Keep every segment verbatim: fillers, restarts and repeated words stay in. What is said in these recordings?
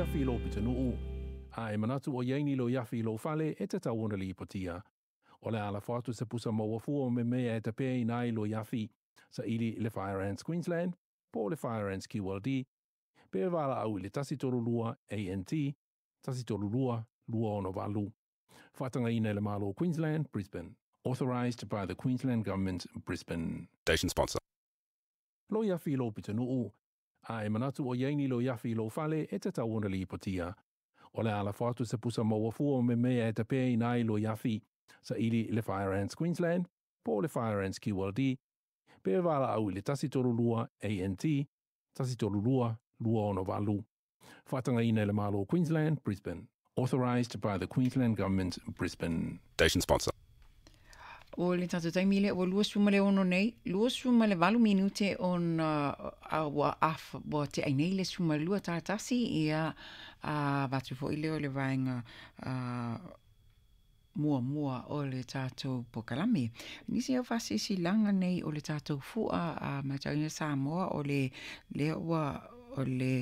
yafi lo pitanuu. A e manatu o yaini lo yafi lo fale e te tawana li patia. O le ala fatu se pusa mawafua me mea e te pei nai lo yafi sa ili le Fire Ants Queensland, po le Fire Ants Q L D, pe wala au le tasi toru lua A N T, tasi toru lua, lua ono walu. Fatanga ina le malo Queensland, Brisbane. Authorised by the Queensland Government, Brisbane. Station sponsor. Lo yafi lo pitanuu. A e manatu o yaini lo yafi lo fale e te tawana li patia. O le ala fatu se pusa mawafua me mea e te pei nai lo yafi sa ili le Fire Ants Queensland, po le Fire Ants Q L D, pe wala au le tasi toru lua A N T, tasi toru lua, lua ono walu. Fatanga ina le malo Queensland, Brisbane. Authorised by the Queensland Government, Brisbane. Station sponsor. O le tatu taimi le o lua suma le ono nei, lua suma le walu minute on uh, a wa af bo te ai nei le suma lua tātasi ia a uh, watu fo ile o le vaenga uh, mua mua o le tātou pokalame. Nisi au fasisi langa nei o le tātou fua a uh, matauina Samoa o le le ua o le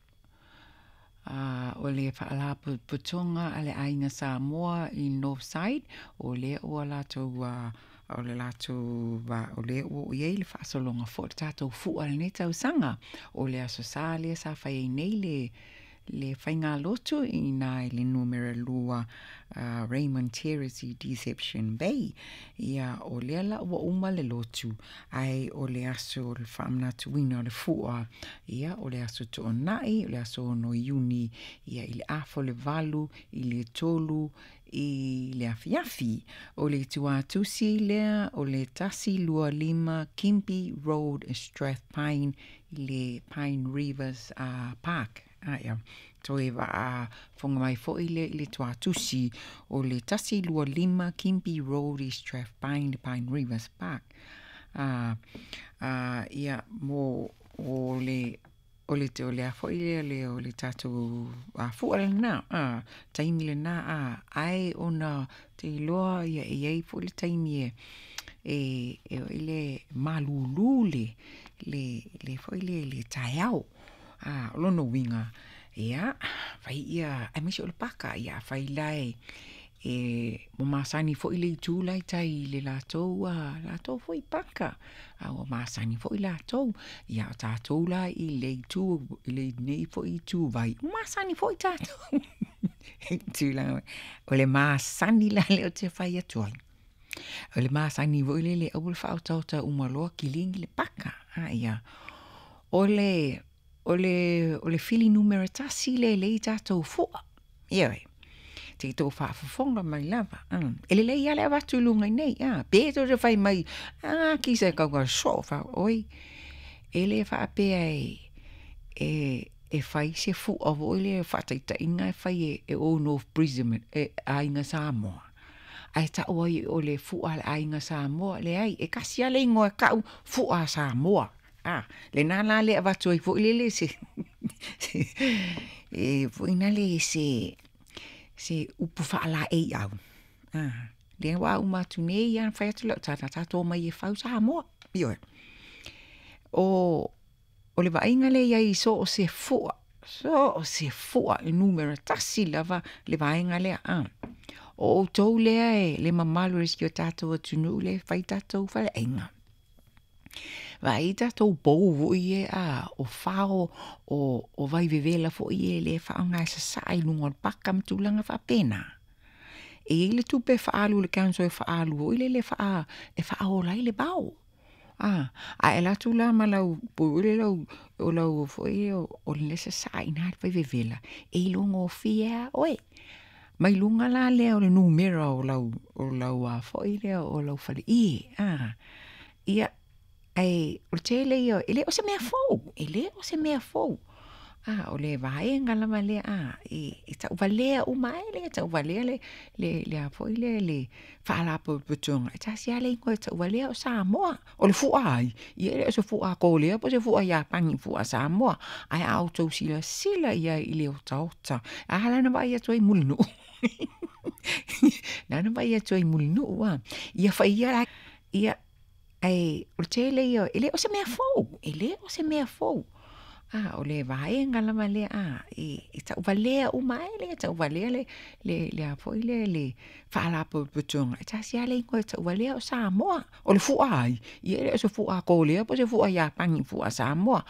Uh, o le whaala putonga a le ainga Samoa i Northside o le ua latou uh, o le latou uh, o le ua iei le whaasolonga fo le tātou fua le ne tau sanga o le aso sa le sa whai nei le le whainga lotu i nai le numero lua uh, Raymond Terrace i Deception Bay ia o le ala ua uma le lotu ai o le aso le whaamna tuina o le fua ia o le aso to onai o le aso no iuni ia i le afo le valu i le tolu i le afiafi o le tuatusi lea o le tasi lua lima Kimby Road Strathpine i le Pine Rivers uh, Park Ah, ia. To e wa a whonga mai fo i le, le tua tusi o le tasi lua lima Kimby Road i Strathpine, Pine Rivers Park. Ah, ah, ia mo o le o le te o le a fo i le, le o le tatu a fu ala na ah, taimi le na a ai ona te loa ia e ei fo le taimi e e, e, e le malulu le le, le fo i le, le taiao. Ah, lono winga ia fai ia ai misi o le paka ia fai lai e mo masani fo i le tu lai tai le latou a latou fo i paka a o masani fo i latou ia tatou lai i le tu i le nei fo i tu vai masani fo i tatou tu la o le masani la le o te fai atuai o le masani fo i le le au le fa tau ta umaloa kilingi le paka a ia o le o le o le fili numero tasi le le tātou fua. Ia e. Te tō whaafafonga mai lava. Mm. Ele le ia le awatu lunga nei. Ah, pēto re whai mai. Ah, ki se kaunga so wha oi. Ele whaapea e e e whai se fua o le whataita inga e whai e, e o North Brisbane e ainga Samoa. Ai ta oi o le fua le ainga Samoa le ai e kasi ale ingoa kau fua Samoa. Ah, le nana le avatu i fo le se e fo ina le se se upu fa la e au. Ah, le wa uma tu ne ia fa tu ta ta ta to mai e fa sa mo. Io. O o le va inga le ia i so o se fo so o se fo e numero tasi lava le va inga le ah. O to le e le mamalu riskio tato tu nu le fa tato fa inga. Vai tatou pou ie a o fao o o vai vevela fo ie le fa nga sa sai lungo pakam tulanga fa pena e ile tu pe fa alu le kanso fa alu ile le fa e fa o la ile bau ah a ela tu la malau po ile lo o lo fo ie o le sa sai na vai vevela e lungo fia oi mai lunga la le o le numero o lo o lo a fo ile o lo fa i ah ia ai o te le io ele o se mea fou ele o se mea fou ah o le vai ngala male ah e e ta valea o mai le ta valea le le le a foi le le fa la po putunga ta sia le ko ta valea o Samoa o le fu ai i ele so fu a ko le po se fu a ya pangi fu a Samoa ai auto sila sila ia i le o ta ta a hala na vai to i mulnu na na vai to i mulnu wa ia fa ia ia ai o te le io ele o se mea fou ele o se mea fou Ah, o le vai ngala male a e e ta valea o mai le ta valea le le le a foi le le fa la po putunga ta sia le ko ta valea o Samoa o le fu ai i ele so fu a ko le po se fu a ya pangi fu a Samoa